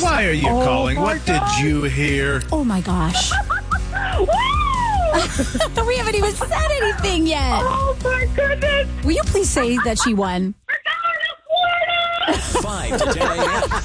Why are you calling? my What God. did you hear? Oh, my gosh. We haven't even said anything yet. Oh, my goodness. Will you please say that she won? We're going to Florida. 5 to 10 a.m.